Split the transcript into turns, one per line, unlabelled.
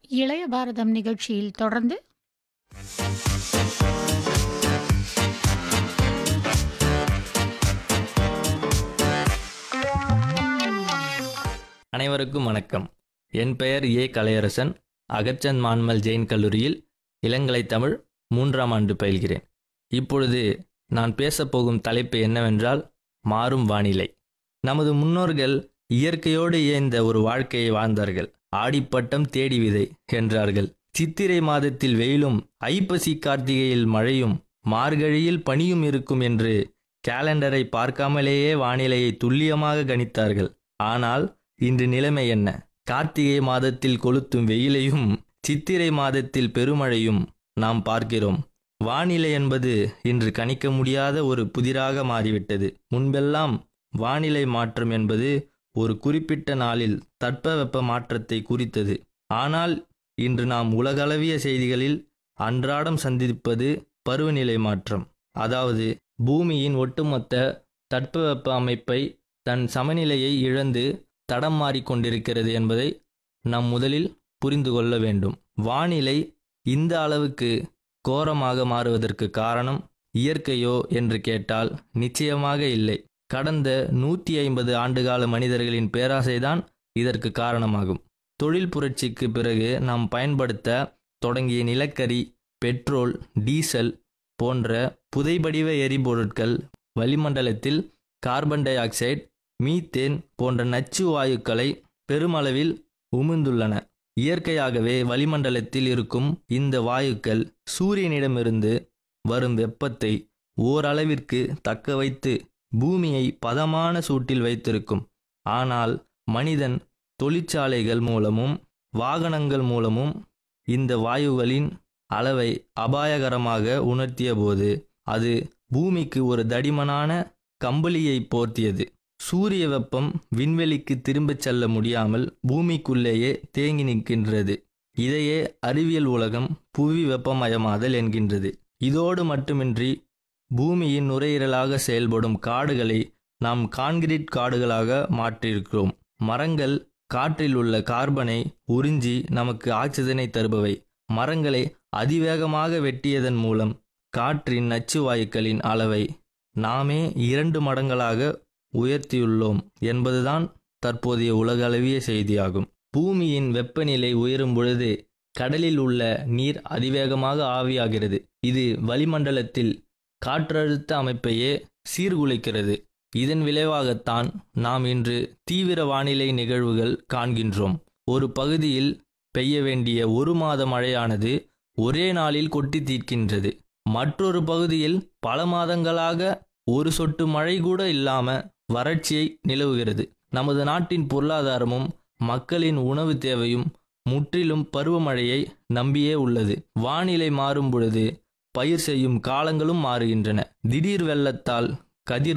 இளைய பாரதம் நிகழ்ச்சியில் தொடர்ந்து
அனைவருக்கும் வணக்கம். என் பெயர் ஏ. கலையரசன். அகர்சந்த் மான்மல் ஜெயின் கல்லூரியில் இளங்கலை தமிழ் 3ஆம் ஆண்டு பயில்கிறேன். இப்பொழுது நான் பேசப்போகும் தலைப்பு என்னவென்றால் மாறும் வானிலை. நமது முன்னோர்கள் இயற்கையோடு இயைந்த ஒரு வாழ்க்கையை வாழ்ந்தார்கள். ஆடிப்பட்டம் தேடி விதை என்றார்கள். சித்திரை மாதத்தில் வெயிலும் ஐப்பசி கார்த்திகையில் மழையும் மார்கழியில் பனியும் இருக்கும் என்று கேலண்டரை பார்க்காமலேயே வானிலையை துல்லியமாக கணித்தார்கள். ஆனால் இன்று நிலைமை என்ன? கார்த்திகை மாதத்தில் கொளுத்தும் வெயிலையும் சித்திரை மாதத்தில் பெருமழையும் நாம் பார்க்கிறோம். வானிலை என்பது இன்று கணிக்க முடியாத ஒரு புதிராக மாறிவிட்டது. முன்பெல்லாம் வானிலை மாற்றம் என்பது ஒரு குறிப்பிட்ட நாளில் தட்பவெப்ப மாற்றத்தை குறித்தது. ஆனால் இன்று நாம் உலகளவிய செய்திகளில் அன்றாடம் சந்திப்பது பருவநிலை மாற்றம். அதாவது பூமியின் ஒட்டுமொத்த தட்பவெப்ப அமைப்பை தன் சமநிலையை இழந்து தடம் மாறிக்கொண்டிருக்கிறது என்பதை நாம் முதலில் புரிந்து கொள்ள வேண்டும். வானிலை இந்த அளவுக்கு கோரமாக மாறுவதற்கு காரணம் இயற்கையோ என்று கேட்டால் நிச்சயமாக இல்லை. கடந்த 150 ஆண்டுகால மனிதர்களின் பேராசைதான் இதற்கு காரணமாகும். தொழில் புரட்சிக்கு பிறகு நாம் பயன்படுத்த தொடங்கிய நிலக்கரி, பெட்ரோல், டீசல் போன்ற புதைபடிவ எரிபொருட்கள் வளிமண்டலத்தில் கார்பன் டை ஆக்சைடு, மீத்தேன் போன்ற நச்சு வாயுக்களை பெருமளவில் உமிழ்ந்துள்ளன. இயற்கையாகவே வளிமண்டலத்தில் இருக்கும் இந்த வாயுக்கள் சூரியனிடமிருந்து வரும் வெப்பத்தை ஓரளவிற்கு தக்க வைத்து பூமியை பதமான சூட்டில் வைத்திருக்கும். ஆனால் மனிதன் தொழிற்சாலைகள் மூலமும் வாகனங்கள் மூலமும் இந்த வாயுகளின் அளவை அபாயகரமாக உணர்த்திய போது அது பூமிக்கு ஒரு தடிமனான கம்பளியை போர்த்தியது. சூரிய வெப்பம் விண்வெளிக்கு திரும்பச் செல்ல முடியாமல் பூமிக்குள்ளேயே தேங்கி நிற்கின்றது. இதையே அறிவியல் உலகம் புவி வெப்பமயமாதல் என்கின்றது. இதோடு மட்டுமின்றி பூமியின் நுரையீரலாக செயல்படும் காடுகளை நாம் கான்கிரீட் காடுகளாக மாற்றியிருக்கிறோம். மரங்கள் காற்றில் உள்ள கார்பனை உறிஞ்சி நமக்கு ஆக்சிஜனை தருபவை. மரங்களை அதிவேகமாக வெட்டியதன் மூலம் காற்றின் நச்சு வாயுக்களின் அளவை நாமே 2 மடங்களாக உயர்த்தியுள்ளோம் என்பதுதான் தற்போதைய உலகளவிய செய்தியாகும். பூமியின் வெப்பநிலை உயரும் பொழுது கடலில் உள்ள நீர் அதிவேகமாக ஆவியாகிறது. இது வளிமண்டலத்தில் காற்றழுத்த அமைப்பையே சீர்குலைக்கிறது. இதன் விளைவாகத்தான் நாம் இன்று தீவிர வானிலை நிகழ்வுகள் காண்கின்றோம். ஒரு பகுதியில் பெய்ய வேண்டிய 1 மாத மழையானது ஒரே நாளில் கொட்டி தீர்க்கின்றது. மற்றொரு பகுதியில் பல மாதங்களாக ஒரு சொட்டு மழை கூட இல்லாம வறட்சியை நிலவுகிறது. நமது நாட்டின் பொருளாதாரமும் மக்களின் உணவு தேவையும் முற்றிலும் பருவமழையை நம்பியே உள்ளது. வானிலை மாறும் பொழுது பயிர் செய்யும் காலங்களும் மாறுகின்றன. திடீர் வெள்ளத்தால் கதிர்